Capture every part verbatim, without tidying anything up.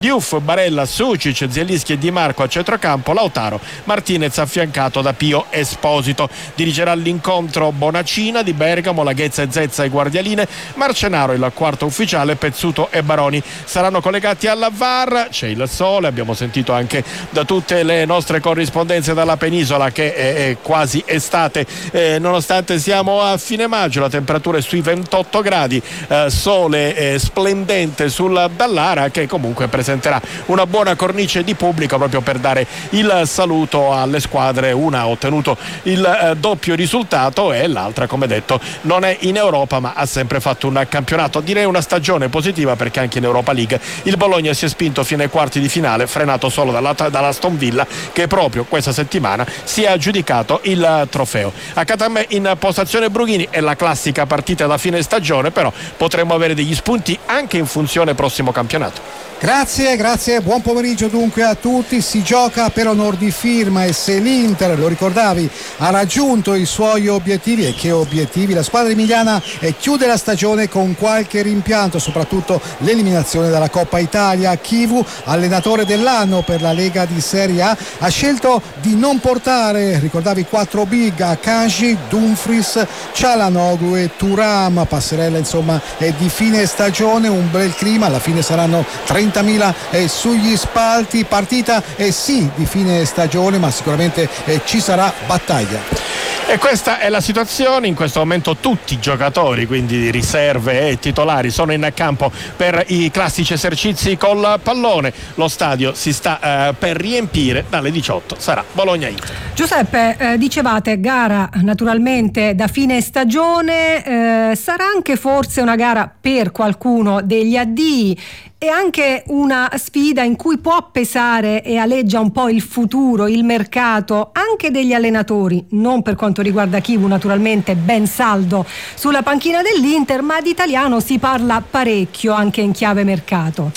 Diouf, Barella, Sucic, Zielinski e Di Marco a centrocampo, Lautaro Martinez affiancato da Pio Esposito. Dirigerà l'incontro Bonacina di Bergamo, Laghezza e Zezza e Guardialine, Marcenaro il quarto ufficiale, Pezzuto e Baroni saranno collegati alla V A R. C'è il sole, abbiamo sentito anche da tutte le nostre corrispondenze dalla penisola che è, è quasi estate, eh, nonostante siamo a fine maggio, la temperatura è sui ventotto gradi, eh, sole eh, splendente sul Dallara che comunque presenta una buona cornice di pubblico proprio per dare il saluto alle squadre. Una ha ottenuto il eh, doppio risultato e l'altra, come detto, non è in Europa ma ha sempre fatto un campionato, direi una stagione positiva, perché anche in Europa League il Bologna si è spinto fino ai quarti di finale, frenato solo dalla, dall'Aston Villa che proprio questa settimana si è aggiudicato il trofeo. Accanto a me in postazione Brughini è la classica partita da fine stagione, però potremmo avere degli spunti anche in funzione prossimo campionato. Grazie, grazie, buon pomeriggio dunque a tutti. Si gioca per onor di firma e se l'Inter, lo ricordavi, ha raggiunto i suoi obiettivi, e che obiettivi, la squadra emiliana chiude la stagione con qualche rimpianto, soprattutto l'eliminazione dalla Coppa Italia. Chivu, allenatore dell'anno per la Lega di Serie A, ha scelto di non portare, ricordavi, quattro big, Akanji, Dumfries, Çalhanoğlu e Thuram. Passerella insomma è di fine stagione, un bel clima, alla fine saranno trentamila eh, sugli spalti, partita eh, sì di fine stagione, ma sicuramente eh, ci sarà battaglia. E questa è la situazione. In questo momento tutti i giocatori, quindi riserve e titolari, sono in campo per i classici esercizi col pallone. Lo stadio si sta eh, per riempire. Dalle diciotto sarà Bologna-Inter. Giuseppe, eh, dicevate gara naturalmente da fine stagione, eh, sarà anche forse una gara per qualcuno degli addii e anche una sfida in cui può pesare e aleggia un po' il futuro, il mercato anche degli allenatori, non per quanto riguarda Chivu naturalmente ben saldo sulla panchina dell'Inter, ma di italiano si parla parecchio anche in chiave mercato.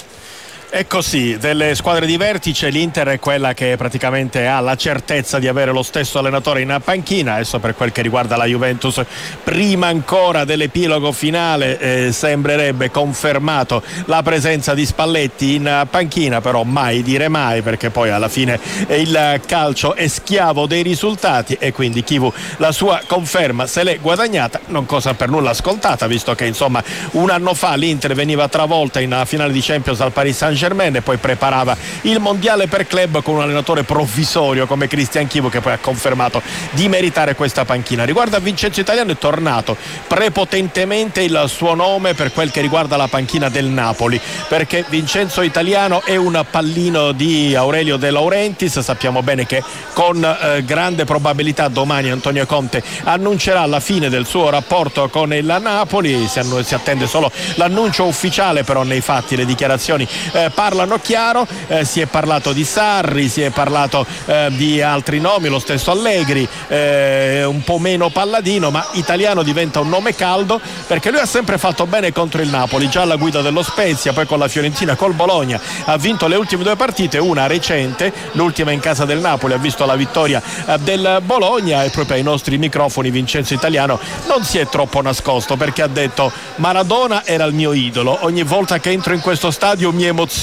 È così, delle squadre di vertice l'Inter è quella che praticamente ha la certezza di avere lo stesso allenatore in panchina. Adesso per quel che riguarda la Juventus, prima ancora dell'epilogo finale eh, sembrerebbe confermato la presenza di Spalletti in panchina, però mai dire mai, perché poi alla fine il calcio è schiavo dei risultati e quindi Chivu la sua conferma se l'è guadagnata, non cosa per nulla scontata, visto che insomma un anno fa l'Inter veniva travolta in finale di Champions al Paris Saint-Germain e poi preparava il mondiale per club con un allenatore provvisorio come Cristian Chivu, che poi ha confermato di meritare questa panchina. Riguardo a Vincenzo Italiano, è tornato prepotentemente il suo nome per quel che riguarda la panchina del Napoli, perché Vincenzo Italiano è un pallino di Aurelio De Laurentiis. Sappiamo bene che con eh, grande probabilità domani Antonio Conte annuncerà la fine del suo rapporto con il Napoli. Si, annu- si attende solo l'annuncio ufficiale, però nei fatti le dichiarazioni eh, parlano chiaro. Eh, si è parlato di Sarri, si è parlato eh, di altri nomi, lo stesso Allegri, eh, un po' meno Palladino, ma Italiano diventa un nome caldo perché lui ha sempre fatto bene contro il Napoli, già alla guida dello Spezia, poi con la Fiorentina, col Bologna ha vinto le ultime due partite, una recente, l'ultima in casa del Napoli, ha visto la vittoria eh, del Bologna. E proprio ai nostri microfoni Vincenzo Italiano non si è troppo nascosto, perché ha detto: Maradona era il mio idolo, ogni volta che entro in questo stadio mi emoziono,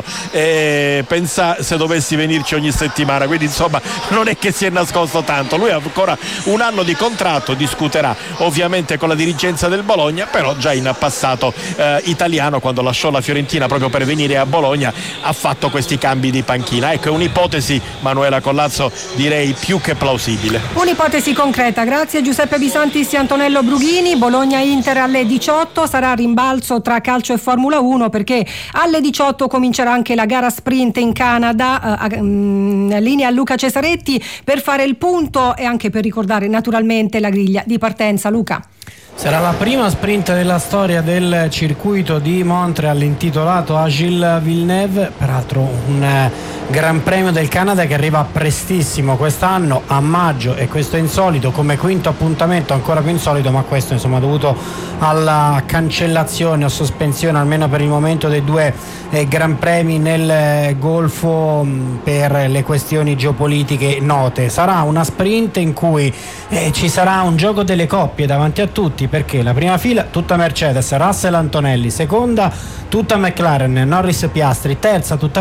e pensa se dovessi venirci ogni settimana. Quindi insomma non è che si è nascosto tanto, lui ha ancora un anno di contratto, discuterà ovviamente con la dirigenza del Bologna, però già in passato eh, Italiano, quando lasciò la Fiorentina proprio per venire a Bologna, ha fatto questi cambi di panchina. Ecco, è un'ipotesi, Manuela Collazzo, direi più che plausibile. Un'ipotesi concreta. Grazie Giuseppe Bisantis e Antonello Brughini. Bologna-Inter alle diciotto, sarà rimbalzo tra calcio e Formula uno, perché alle diciotto comincerà anche la gara sprint in Canada, eh, eh, linea a Luca Cesaretti per fare il punto e anche per ricordare naturalmente la griglia di partenza. Luca. Sarà la prima sprint della storia del circuito di Montreal intitolato a Gilles Villeneuve, peraltro un Gran Premio del Canada che arriva prestissimo quest'anno a maggio, e questo è insolito come quinto appuntamento, ancora più insolito, ma questo insomma dovuto alla cancellazione o sospensione almeno per il momento dei due eh, Gran Premi nel eh, Golfo mh, per le questioni geopolitiche note. Sarà una sprint in cui eh, ci sarà un gioco delle coppie davanti a tutti, perché la prima fila tutta Mercedes, Russell Antonelli, seconda tutta McLaren, Norris Piastri, terza tutta